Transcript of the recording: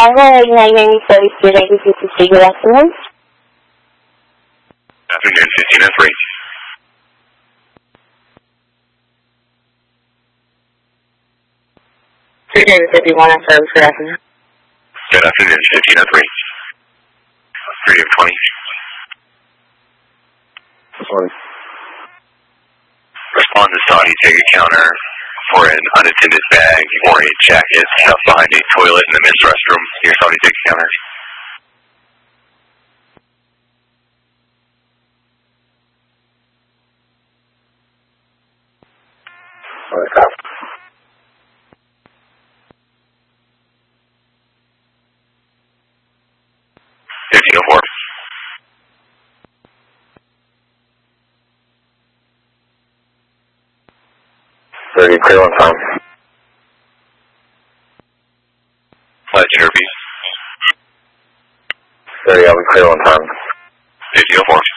Highway 993 student, this is the good afternoon. Afternoon, 1503. Student 51 and service, good afternoon. Good afternoon, 1503. 3 of 20. Sorry. Respond to Saudi ticket counter for an unattended bag or a jacket stuffed behind a toilet in the men's restroom near Saudi ticket counter. Sorry, cop. $1504. Ready, clear on time. Flight interview. Ready, I'll be clear on time. 1504.